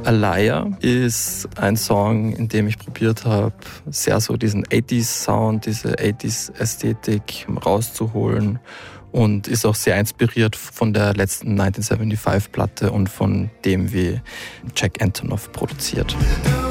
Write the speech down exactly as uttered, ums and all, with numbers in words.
A Liar ist ein Song, in dem ich probiert habe, sehr so diesen achtziger-Sound, diese achtziger-Ästhetik rauszuholen und ist auch sehr inspiriert von der letzten neunzehnhundertfünfundsiebzig-Platte und von dem, wie Jack Antonoff produziert.